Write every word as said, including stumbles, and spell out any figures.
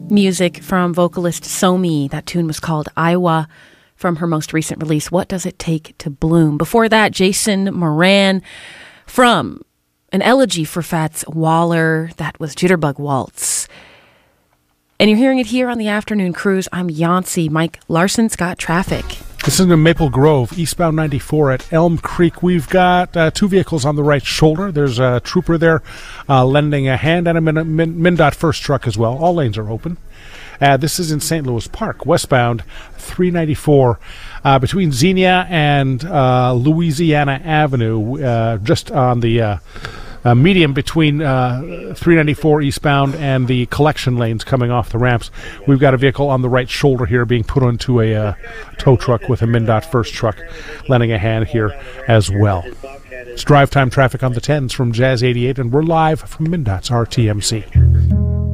Music from vocalist Somi. That tune was called Iowa from her most recent release, What Does It Take to Bloom? Before that, Jason Moran from an elegy for Fats Waller. That was Jitterbug Waltz. And you're hearing it here on the Afternoon Cruise. I'm Yancey. Mike Larson's got traffic. This is in Maple Grove, eastbound ninety-four at Elm Creek. We've got uh, two vehicles on the right shoulder. There's a trooper there uh, lending a hand, and a Min- Min- MnDOT first truck as well. All lanes are open. Uh, this is in Saint Louis Park, westbound three ninety-four, uh, between Xenia and uh, Louisiana Avenue, uh, just on the uh, uh, medium between uh, three ninety-four eastbound and the collection lanes coming off the ramps. We've got a vehicle on the right shoulder here being put onto a uh, tow truck with a MnDOT first truck lending a hand here as well. It's drive time traffic on the tens from Jazz eighty-eight, and we're live from MnDOT's R T M C.